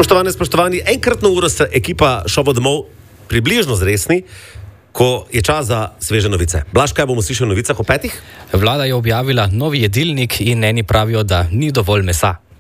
Spoštovani, enkratno uro se ekipa šova domov približno zresni, ko je čas za sveže novice. Blaž, kaj bomo slišali v novicah o 5? Vlada je objavila novi jedilnik in eni pravijo, da ni dovolj mesa.